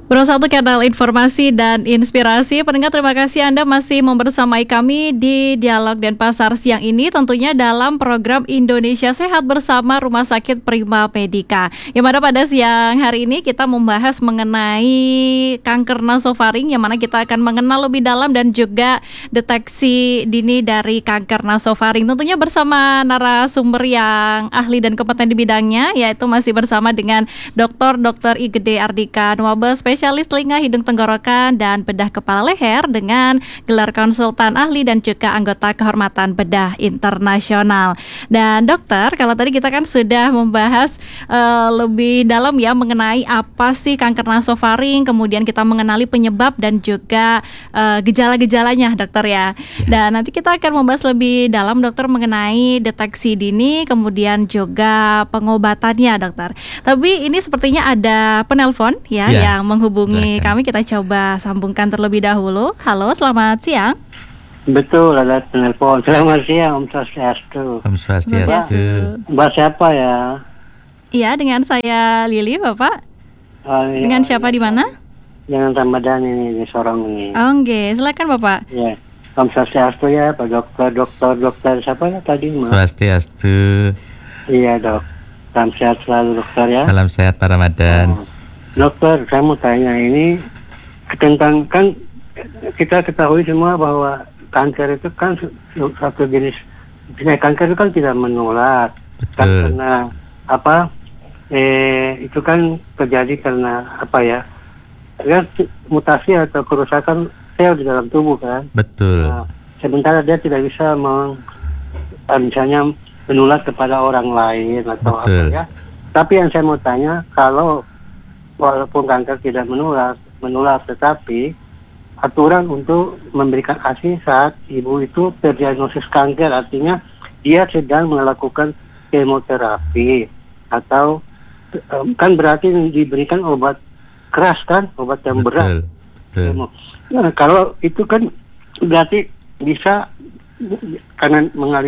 Bro, satu kanal informasi dan inspirasi. Pendengar, terima kasih Anda masih membersamai kami di Dialog Denpasar siang ini, tentunya dalam program Indonesia Sehat bersama Rumah Sakit Prima Medika. Yang mana pada siang hari ini kita membahas mengenai kanker nasofaring, yang mana kita akan mengenal lebih dalam dan juga deteksi dini dari kanker nasofaring. Tentunya bersama narasumber yang ahli dan kompeten di bidangnya, yaitu masih bersama dengan Dr. Igede Ardika Nuwabe, spesialis telinga, hidung, tenggorokan, dan bedah kepala leher dengan gelar konsultan ahli dan juga anggota kehormatan bedah internasional. Dan dokter, kalau tadi kita kan sudah membahas lebih dalam ya mengenai apa sih kanker nasofaring, kemudian kita mengenali penyebab dan juga gejala-gejalanya, dokter ya. Dan nanti kita akan membahas lebih dalam, dokter, mengenai deteksi dini, kemudian juga pengobatannya, dokter. Tapi ini sepertinya ada penelpon ya yang menghubungi kami. Kita coba sambungkan terlebih dahulu. Halo, selamat siang. Betul, ada telepon. Selamat siang, Om Swastiastu. Om Swastiastu. Mbak siapa ya? Iya, dengan saya Lili, Bapak. Iya. Dengan siapa di mana? Dengan Ramadan ini, di Sorong ini. Oke, silakan Bapak. Ya, Om Swastiastu ya, Pak dokter siapa ya tadi, Mbak? Swastiastu. Iya, Dok. Salam sehat selalu, dokter ya. Salam sehat Pak Ramadan. Dokter, saya mau tanya ini tentang, kan kita ketahui semua bahwa kanker itu kan satu jenis kanker itu kan tidak menular. Kan karena apa? Itu kan terjadi karena apa ya? Kan mutasi atau kerusakan sel di dalam tubuh kan. Betul. Nah, sementara dia tidak bisa misalnya menular kepada orang lain atau apa ya. Tapi yang saya mau tanya, kalau walaupun kanker tidak menular, tetapi aturan untuk memberikan ASI saat ibu itu terdiagnosis kanker, artinya dia sedang melakukan kemoterapi atau kan berarti diberikan obat keras kan, obat yang berat. Nah, kalau itu kan berarti bisa karena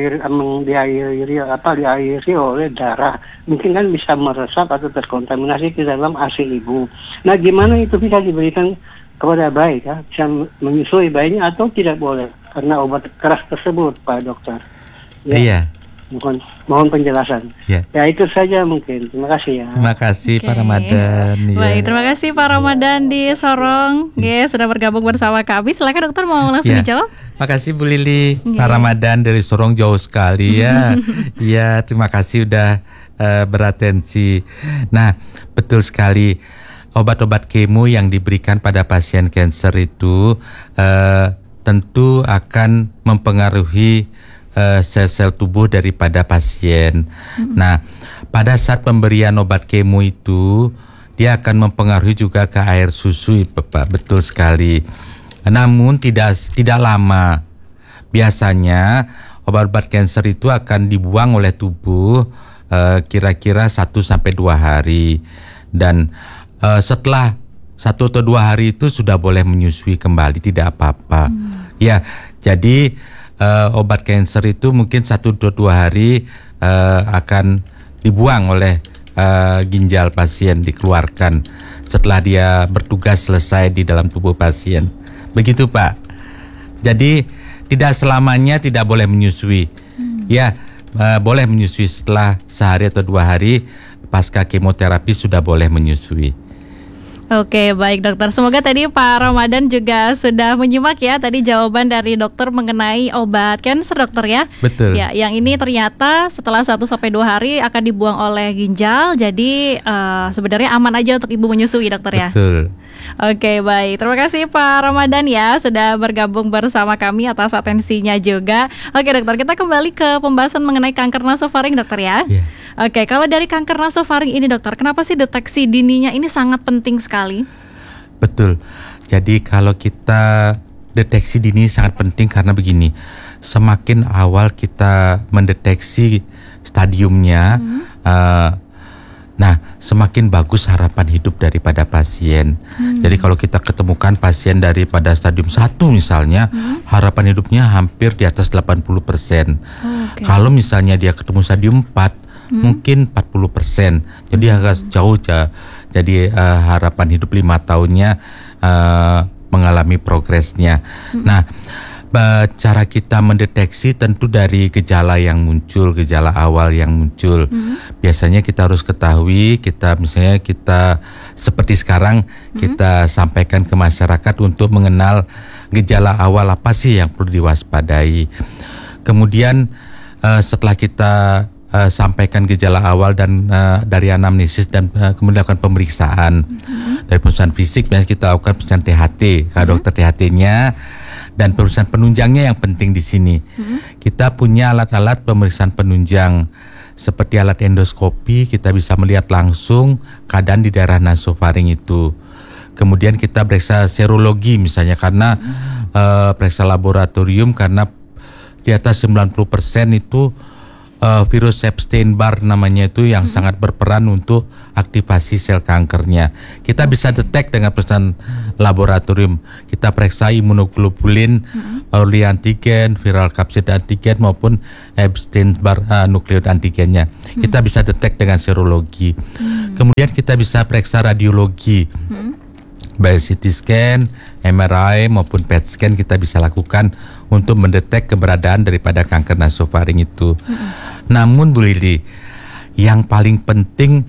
diairi oleh darah, mungkin kan bisa meresap atau terkontaminasi ke dalam ASI ibu. Nah, gimana itu bisa diberikan kepada bayi, ya? Bisa menyusui bayinya atau tidak boleh karena obat keras tersebut, Pak Dokter? Ya. Iya. Mohon penjelasan. Ya. Ya, itu saja mungkin. Terima kasih ya. Terima kasih Pak Ramadan. Baik, terima kasih Pak Ramadan di Sorong. Sudah bergabung bersama kami. Silakan dokter, mau langsung dijawab. Makasih Bu Lili. Pak Ramadan dari Sorong jauh sekali ya. Iya, terima kasih udah beratensi. Nah, betul sekali. Obat-obat kemo yang diberikan pada pasien kanker itu tentu akan mempengaruhi sel-sel tubuh daripada pasien. Nah, pada saat pemberian obat kemo itu dia akan mempengaruhi juga ke air susu, Bapak. Betul sekali. Namun tidak lama. Biasanya obat-obat kanker itu akan dibuang oleh tubuh kira-kira 1-2 hari. Dan setelah 1 atau 2 hari itu sudah boleh menyusui kembali, tidak apa-apa. Ya, jadi obat kanker itu mungkin 1-2 hari akan dibuang oleh ginjal pasien, dikeluarkan setelah dia bertugas selesai di dalam tubuh pasien. Begitu Pak. Jadi tidak selamanya tidak boleh menyusui. Ya, boleh menyusui setelah sehari atau 2 hari pasca kemoterapi sudah boleh menyusui. Oke, baik dokter. Semoga tadi Pak Ramadan juga sudah menyimak ya tadi jawaban dari dokter mengenai obat kanker, dokter ya. Betul. Ya, yang ini ternyata setelah 1-2 hari akan dibuang oleh ginjal. Jadi sebenarnya aman aja untuk ibu menyusui, dokter ya. Betul. Oke, baik. Terima kasih Pak Ramadan ya sudah bergabung bersama kami atas atensinya juga. Oke, dokter, kita kembali ke pembahasan mengenai kanker nasofaring, dokter ya. Oke, kalau dari kanker nasofaring ini, dokter, kenapa sih deteksi dininya ini sangat penting sekali? Betul. Jadi kalau kita deteksi dini sangat penting karena begini, semakin awal kita mendeteksi stadiumnya, nah semakin bagus harapan hidup daripada pasien. Jadi kalau kita ketemukan pasien daripada stadium 1 misalnya, harapan hidupnya hampir di atas 80%. Kalau misalnya dia ketemu stadium 4, mungkin 40%. Jadi agak Jadi harapan hidup 5 tahunnya mengalami progresnya. Nah, cara kita mendeteksi tentu dari gejala yang muncul, gejala awal yang muncul. Biasanya kita harus ketahui, misalnya kita seperti sekarang kita sampaikan ke masyarakat untuk mengenal gejala awal apa sih yang perlu diwaspadai. Kemudian setelah kita sampaikan gejala awal dan dari anamnesis dan kemudian lakukan pemeriksaan dari pemeriksaan fisik, biasanya kita lakukan pemeriksaan THT ke dokter THT-nya dan pemeriksaan penunjangnya yang penting di sini. Kita punya alat-alat pemeriksaan penunjang seperti alat endoskopi, kita bisa melihat langsung keadaan di daerah nasofaring itu. Kemudian kita periksa serologi misalnya karena periksa laboratorium karena di atas 90% itu virus Epstein-Barr namanya itu yang sangat berperan untuk aktivasi sel kankernya. Kita bisa detek dengan pemeriksaan laboratorium. Kita periksa imunoglobulin, early antigen, viral capsid antigen maupun Epstein-Barr nukleoid antigennya. Kita bisa detek dengan serologi. Kemudian kita bisa periksa radiologi. Baik CT scan, MRI maupun PET scan kita bisa lakukan untuk mendetek keberadaan daripada kanker nasofaring itu. Namun Bu Lili, yang paling penting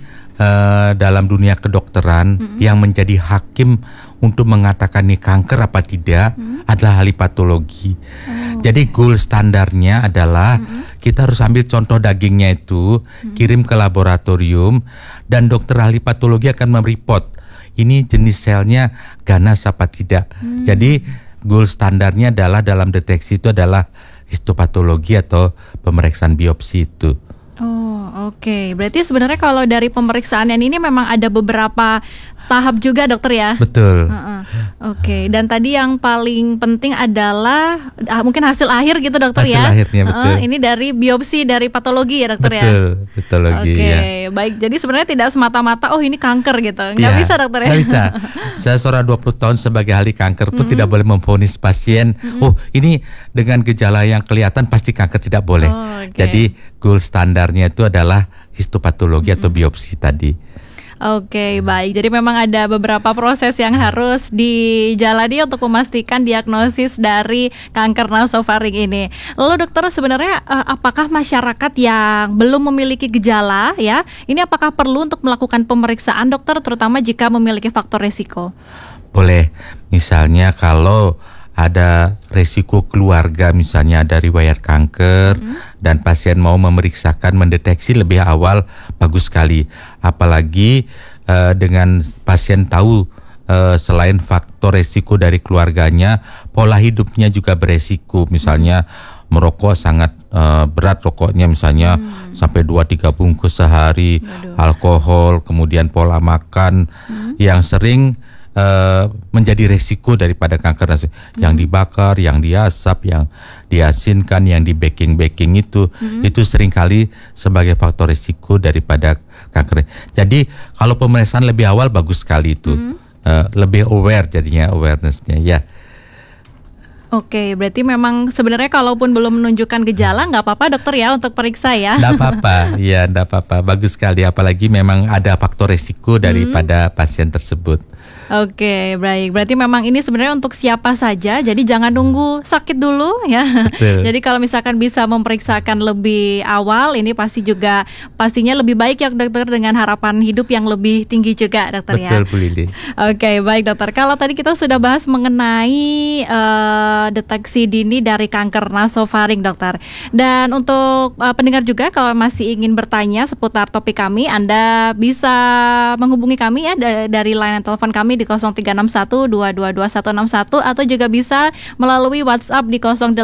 dalam dunia kedokteran yang menjadi hakim untuk mengatakan ini kanker apa tidak adalah ahli patologi. Jadi gold standarnya adalah kita harus ambil contoh dagingnya itu, kirim ke laboratorium dan dokter ahli patologi akan mereport ini jenis selnya ganas apa tidak. Jadi gold standarnya adalah dalam deteksi itu adalah histopatologi atau pemeriksaan biopsi itu. Oh, oke. Berarti sebenarnya kalau dari pemeriksaan ini memang ada beberapa tahap juga dokter ya? Betul. Oke. Dan tadi yang paling penting adalah mungkin hasil akhir gitu dokter hasil ya? Hasil akhirnya betul. Ini dari biopsi dari patologi ya dokter ya? Betul, patologi ya. Baik. Jadi sebenarnya tidak semata-mata ini kanker gitu. Nggak bisa dokter ya? Nggak bisa. Saya selama 20 tahun sebagai ahli kanker pun tidak boleh memvonis pasien, ini dengan gejala yang kelihatan pasti kanker, tidak boleh. Jadi gold standarnya itu adalah histopatologi atau biopsi tadi. Oke, baik. Jadi memang ada beberapa proses yang harus dijalani untuk memastikan diagnosis dari kanker nasofaring ini. Lalu dokter, sebenarnya apakah masyarakat yang belum memiliki gejala ya, ini apakah perlu untuk melakukan pemeriksaan dokter, terutama jika memiliki faktor resiko? Boleh. Misalnya kalau ada resiko keluarga, misalnya ada riwayat kanker dan pasien mau memeriksakan, mendeteksi lebih awal, bagus sekali. Apalagi dengan pasien tahu selain faktor resiko dari keluarganya, pola hidupnya juga beresiko. Misalnya merokok sangat berat rokoknya, misalnya sampai 2-3 bungkus sehari, alkohol, kemudian pola makan yang sering menjadi resiko daripada kanker yang dibakar, yang diasap, yang diasinkan, yang di baking itu seringkali sebagai faktor resiko daripada kanker. Jadi kalau pemeriksaan lebih awal bagus sekali itu, lebih aware jadinya awarenessnya ya. Oke, berarti memang sebenarnya kalaupun belum menunjukkan gejala nggak apa-apa dokter ya untuk periksa ya? Nggak apa-apa, ya nggak apa-apa, bagus sekali. Apalagi memang ada faktor resiko daripada pasien tersebut. Oke, baik. Berarti memang ini sebenarnya untuk siapa saja, jadi jangan nunggu sakit dulu ya. Betul. Jadi kalau misalkan bisa memeriksakan lebih awal, ini pastinya lebih baik ya dokter, dengan harapan hidup yang lebih tinggi juga dokter. Betul, ya. Bu Lili. Oke, baik dokter. Kalau tadi kita sudah bahas mengenai deteksi dini dari kanker nasofaring dokter. Dan untuk pendengar juga kalau masih ingin bertanya seputar topik kami, Anda bisa menghubungi kami ya dari line telepon kami di 0361-222-161 atau juga bisa melalui WhatsApp di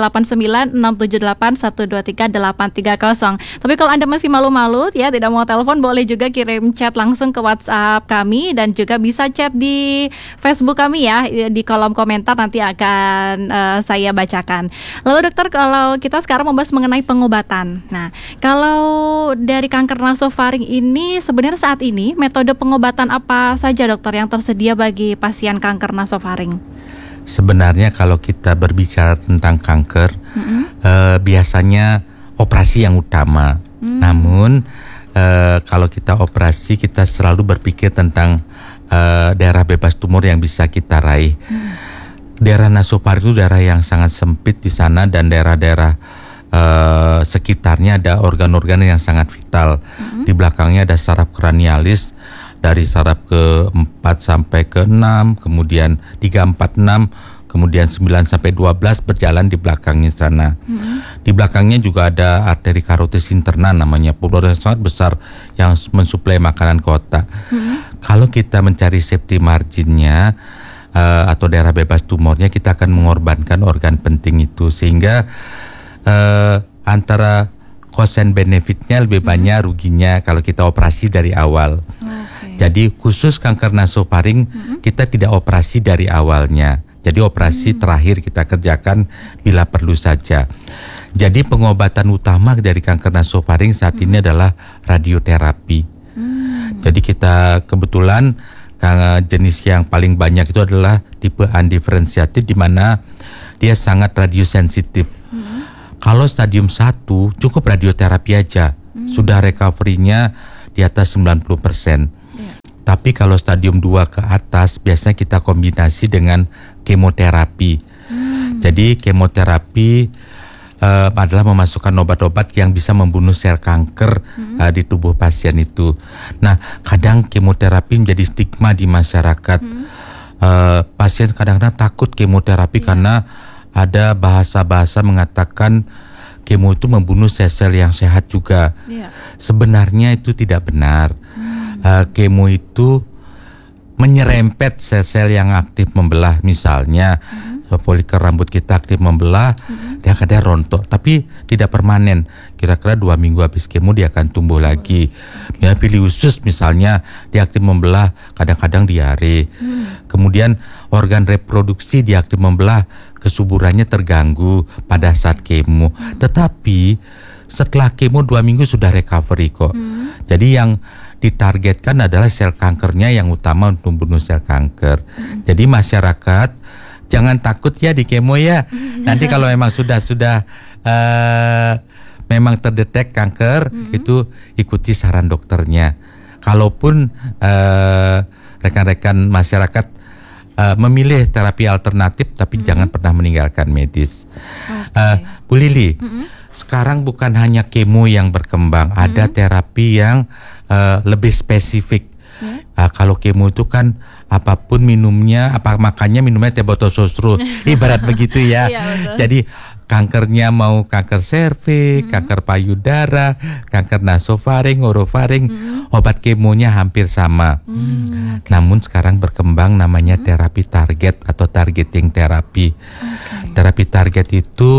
089678123830. Tapi kalau Anda masih malu-malu ya, tidak mau telepon, boleh juga kirim chat langsung ke WhatsApp kami dan juga bisa chat di Facebook kami ya, di kolom komentar nanti akan saya bacakan. Lalu dokter, kalau kita sekarang membahas mengenai pengobatan. Nah, kalau dari kanker nasofaring ini sebenarnya saat ini metode pengobatan apa saja dokter yang tersedia bagi pasien kanker nasofaring? Sebenarnya kalau kita berbicara tentang kanker, biasanya operasi yang utama. Namun kalau kita operasi kita selalu berpikir tentang daerah bebas tumor yang bisa kita raih. Daerah nasofaring itu daerah yang sangat sempit di sana, dan daerah-daerah sekitarnya ada organ-organ yang sangat vital. Di belakangnya ada saraf kranialis dari saraf ke-4 sampai ke-6, kemudian 3, 4, 6, kemudian 9 sampai 12 berjalan di belakangnya sana. Di belakangnya juga ada arteri karotis interna namanya, pulmon yang sangat besar yang mensuplai makanan ke otak. Kalau kita mencari safety marginnya atau daerah bebas tumornya, kita akan mengorbankan organ penting itu, sehingga antara cost and benefitnya lebih banyak ruginya kalau kita operasi dari awal. Jadi khusus kanker nasofaring kita tidak operasi dari awalnya. Jadi operasi terakhir kita kerjakan bila perlu saja. Jadi pengobatan utama dari kanker nasofaring saat ini adalah radioterapi. Jadi kita kebetulan jenis yang paling banyak itu adalah tipe undifferentiated, di mana dia sangat radiosensitif. Kalau stadium 1 cukup radioterapi aja, sudah recovery-nya di atas 90%. Tapi kalau stadium 2 ke atas biasanya kita kombinasi dengan kemoterapi. Jadi kemoterapi adalah memasukkan obat-obat yang bisa membunuh sel kanker di tubuh pasien itu. Nah, kadang kemoterapi menjadi stigma di masyarakat. Pasien kadang-kadang takut kemoterapi karena ada bahasa-bahasa mengatakan kemo itu membunuh sel-sel yang sehat juga. Sebenarnya itu tidak benar. Kemo itu menyerempet sel-sel yang aktif membelah, misalnya folikel rambut kita aktif membelah, dia kadang rontok, tapi tidak permanen. Kira-kira 2 minggu habis kemo dia akan tumbuh lagi. Ya, pilih usus misalnya, dia aktif membelah, kadang-kadang diare. Kemudian organ reproduksi dia aktif membelah, kesuburannya terganggu pada saat kemo. Tetapi setelah kemo 2 minggu sudah recovery kok. Jadi yang ditargetkan adalah sel kankernya yang utama untuk membunuh sel kanker. Jadi masyarakat jangan takut ya di kemo ya. Nanti kalau memang sudah memang terdetek kanker, itu ikuti saran dokternya. Kalaupun rekan-rekan masyarakat memilih terapi alternatif, tapi jangan pernah meninggalkan medis. Bu Lili, sekarang bukan hanya kemo yang berkembang, ada terapi yang lebih spesifik. Kalau kemo itu kan apapun minumnya, apa makannya minumnya teh botol sosro, ibarat begitu ya. Jadi kankernya mau kanker serviks, kanker payudara, kanker nasofaring, orofaring, obat kemonya hampir sama. Namun sekarang berkembang namanya terapi target atau targeting terapi. Terapi target itu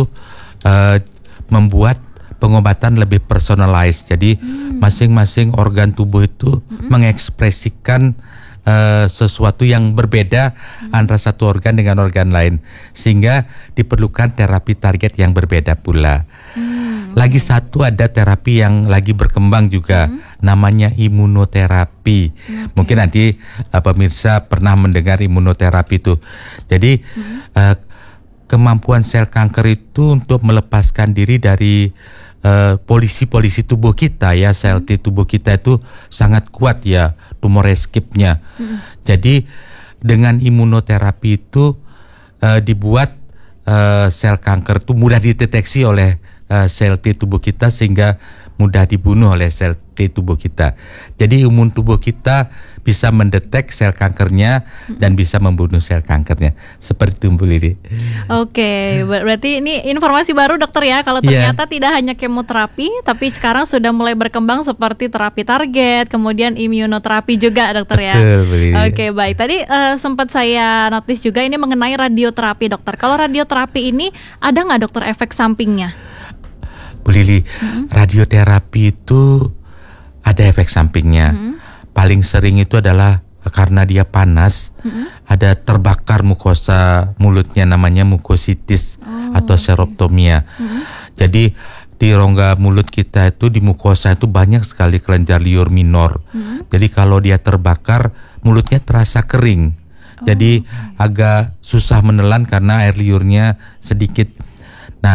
membuat pengobatan lebih personalized. Jadi masing-masing organ tubuh itu mengekspresikan sesuatu yang berbeda antara satu organ dengan organ lain, sehingga diperlukan terapi target yang berbeda pula. Lagi satu ada terapi yang lagi berkembang juga, namanya imunoterapi. Mungkin nanti pemirsa pernah mendengar imunoterapi itu. Jadi kemampuan sel kanker itu untuk melepaskan diri dari polisi-polisi tubuh kita ya, sel T tubuh kita itu sangat kuat ya, tumor escape-nya. Jadi dengan imunoterapi itu dibuat sel kanker itu mudah dideteksi oleh sel T tubuh kita, sehingga mudah dibunuh oleh sel T tubuh kita. Jadi imun tubuh kita bisa mendetek sel kankernya dan bisa membunuh sel kankernya. Seperti itu, Bu Lili. Oke, berarti ini informasi baru dokter ya, kalau ternyata tidak hanya kemoterapi, tapi sekarang sudah mulai berkembang seperti terapi target, kemudian imunoterapi juga dokter. Betul, ya. Bu Lili. Oke, baik. Tadi sempat saya notice juga ini mengenai radioterapi dokter. Kalau radioterapi ini ada nggak dokter efek sampingnya? Bu Lili, radioterapi itu ada efek sampingnya. Paling sering itu adalah karena dia panas, ada terbakar mukosa mulutnya, namanya mukositis atau seroptomia. Jadi di rongga mulut kita itu, di mukosa itu banyak sekali kelenjar liur minor. Jadi kalau dia terbakar, mulutnya terasa kering. Jadi agak susah menelan karena air liurnya sedikit. Nah,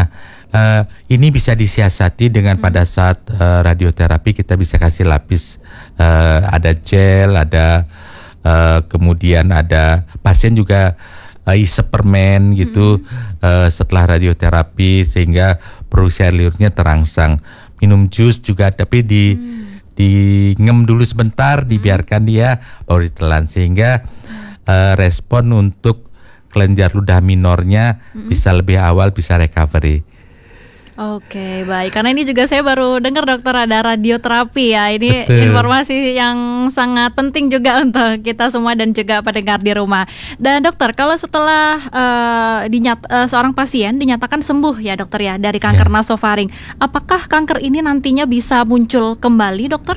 Ini bisa disiasati dengan pada saat radioterapi kita bisa kasih lapis, ada gel, ada kemudian ada pasien juga isep permen gitu setelah radioterapi sehingga produksi air liurnya terangsang. Minum jus juga tapi ngem dulu sebentar, dibiarkan dia baru ditelan sehingga respon untuk kelenjar ludah minornya bisa lebih awal, bisa recovery. Oke, baik. Karena ini juga saya baru dengar dokter ada radioterapi ya. Ini Betul. informasi yang sangat penting juga untuk kita semua dan juga pendengar di rumah. Dan dokter, kalau setelah seorang pasien dinyatakan sembuh ya dokter ya dari kanker nasofaring, apakah kanker ini nantinya bisa muncul kembali dokter?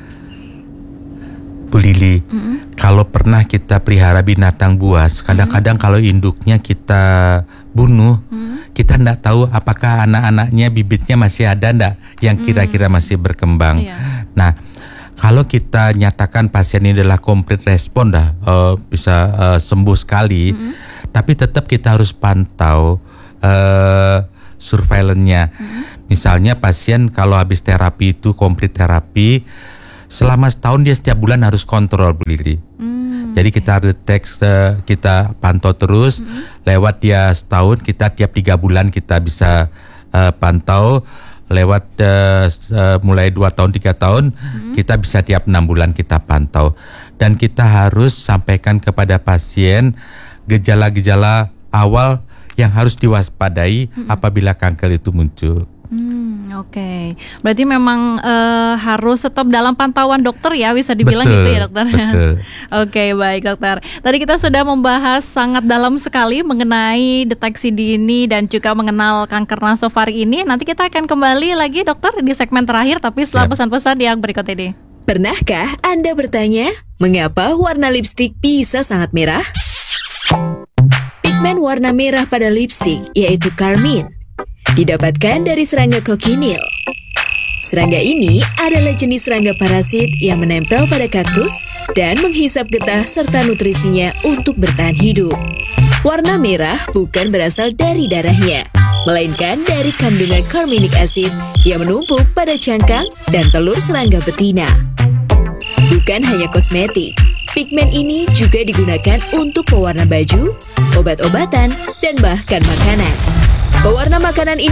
Bu Lili, kalau pernah kita pelihara binatang buas, kadang-kadang kalau induknya kita bunuh, kita tidak tahu apakah anak-anaknya bibitnya masih ada enggak yang kira-kira masih berkembang. Nah, kalau kita nyatakan pasien ini adalah complete respon bisa sembuh sekali, tapi tetap kita harus pantau surveillance-nya. Misalnya pasien kalau habis terapi itu complete terapi, selama setahun dia setiap bulan harus kontrol, Bu Lili. Jadi kita deteksi, kita pantau terus. Lewat dia setahun, kita tiap 3 bulan kita bisa pantau. Lewat mulai 2 tahun, 3 tahun, kita bisa tiap 6 bulan kita pantau. Dan kita harus sampaikan kepada pasien gejala-gejala awal yang harus diwaspadai apabila kanker itu muncul. Oke. Berarti memang harus tetap dalam pantauan dokter ya, bisa dibilang betul, gitu ya dokter. Betul. Oke, baik dokter. Tadi kita sudah membahas sangat dalam sekali mengenai deteksi dini dan juga mengenal kanker nasofaring ini. Nanti kita akan kembali lagi dokter di segmen terakhir, tapi setelah pesan-pesan yang berikut ini. Pernahkah Anda bertanya, mengapa warna lipstik bisa sangat merah? Pigmen warna merah pada lipstik yaitu karmin, didapatkan dari serangga kokinil. Serangga ini adalah jenis serangga parasit yang menempel pada kaktus dan menghisap getah serta nutrisinya untuk bertahan hidup. Warna merah bukan berasal dari darahnya, melainkan dari kandungan carminic acid yang menumpuk pada cangkang dan telur serangga betina. Bukan hanya kosmetik, pigmen ini juga digunakan untuk pewarna baju, obat-obatan, dan bahkan makanan. Pewarna makanan ini